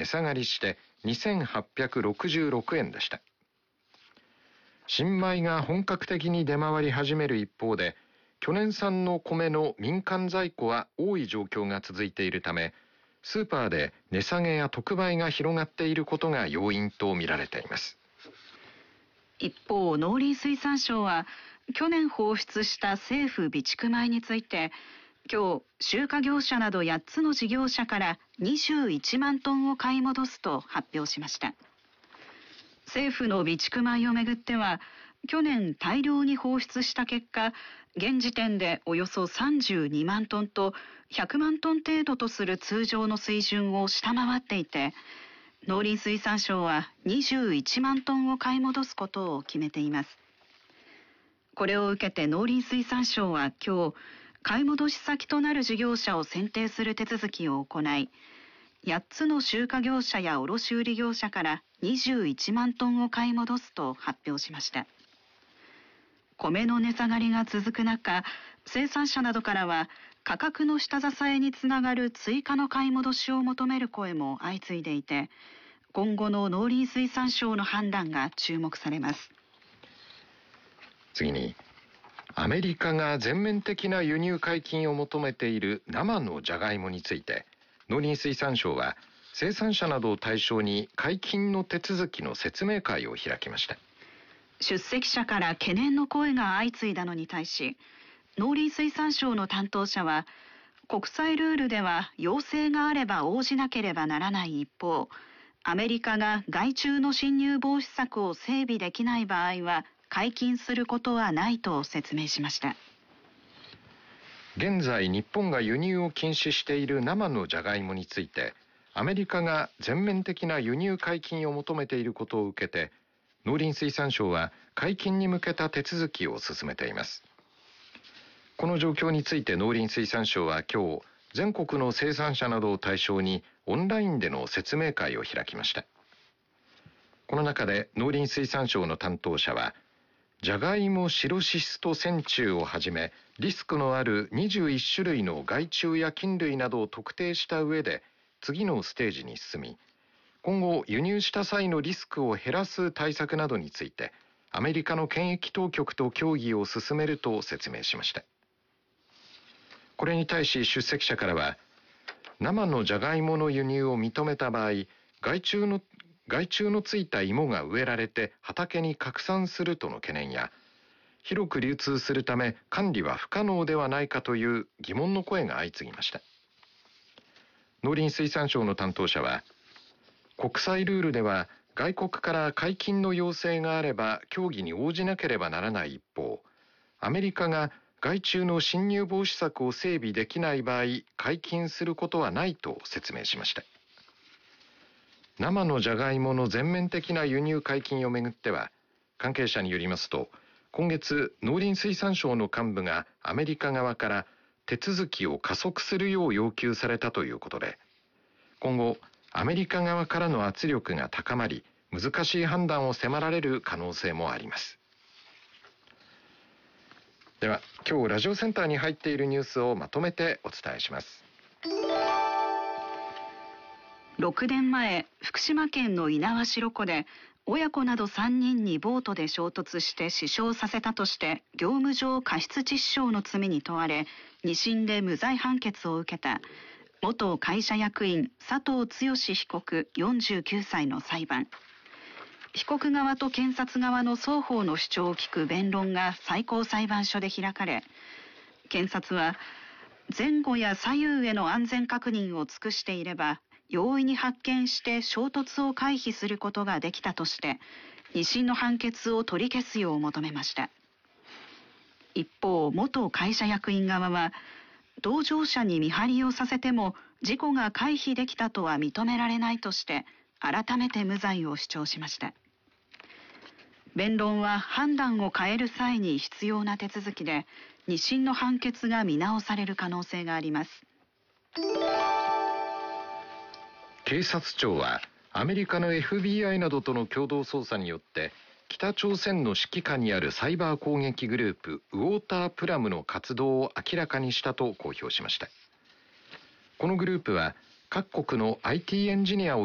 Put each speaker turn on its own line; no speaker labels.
下がりして2866円でした。新米が本格的に出回り始める一方で、去年産の米の民間在庫は多い状況が続いているため、スーパーで値下げや特売が広がっていることが要因と見られています。
一方、農林水産省は去年放出した政府備蓄米について、今日集荷業者など8つの事業者から21万トンを買い戻すと発表しました。政府の備蓄米をめぐっては、去年大量に放出した結果、現時点でおよそ32万トンと100万トン程度とする通常の水準を下回っていて、農林水産省は21万トンを買い戻すことを決めています。これを受けて農林水産省は今日、買い戻し先となる事業者を選定する手続きを行い、8つの集荷業者や卸売業者から21万トンを買い戻すと発表しました。米の値下がりが続く中、生産者などからは価格の下支えにつながる追加の買い戻しを求める声も相次いでいて、今後の農林水産省の判断が注目されます。
次に、アメリカが全面的な輸入解禁を求めている生のジャガイモについて、農林水産省は生産者などを対象に解禁の手続きの説明会を開きました。
出席者から懸念の声が相次いだのに対し、農林水産省の担当者は、国際ルールでは要請があれば応じなければならない一方、アメリカが害虫の侵入防止策を整備できない場合は解禁することはないと説明しました。
現在日本が輸入を禁止している生のジャガイモについて、アメリカが全面的な輸入解禁を求めていることを受けて、農林水産省は解禁に向けた手続きを進めています。この状況について農林水産省は今日、全国の生産者などを対象にオンラインでの説明会を開きました。この中で農林水産省の担当者は、ジャガイモ白シスト線虫をはじめリスクのある21種類の害虫や菌類などを特定した上で次のステージに進み、今後輸入した際のリスクを減らす対策などについてアメリカの検疫当局と協議を進めると説明しました。これに対し出席者からは、生のジャガイモの輸入を認めた場合、害虫のついた芋が植えられて畑に拡散するとの懸念や、広く流通するため管理は不可能ではないかという疑問の声が相次ぎました。農林水産省の担当者は、国際ルールでは外国から解禁の要請があれば協議に応じなければならない一方、アメリカが害虫の侵入防止策を整備できない場合、解禁することはないと説明しました。生のジャガイモの全面的な輸入解禁をめぐっては、関係者によりますと、今月農林水産省の幹部がアメリカ側から手続きを加速するよう要求されたということで、今後アメリカ側からの圧力が高まり、難しい判断を迫られる可能性もあります。では、今日ラジオセンターに入っているニュースをまとめてお伝えします。
6年前、福島県の猪苗代湖で親子など3人にボートで衝突して死傷させたとして業務上過失致死傷の罪に問われ、2審で無罪判決を受けた元会社役員佐藤剛被告49歳の裁判。被告側と検察側の双方の主張を聞く弁論が最高裁判所で開かれ、検察は前後や左右への安全確認を尽くしていれば容易に発見して衝突を回避することができたとして2審の判決を取り消すよう求めました。一方、元会社役員側は同乗者に見張りをさせても事故が回避できたとは認められないとして改めて無罪を主張しました。弁論は判断を変える際に必要な手続きで、2審の判決が見直される可能性があります。
警察庁はアメリカの FBI などとの共同捜査によって北朝鮮の指揮下にあるサイバー攻撃グループウォータープラムの活動を明らかにしたと公表しました。このグループは各国の IT エンジニアを